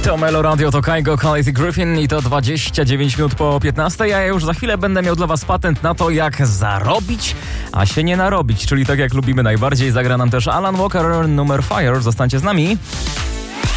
To Melo Radio, to Kygo, Quality Griffin i to 29 minut po 15, a ja już za chwilę będę miał dla was patent na to, jak zarobić, a się nie narobić, czyli tak jak lubimy najbardziej. Zagra nam też Alan Walker, numer Fire. Zostańcie z nami.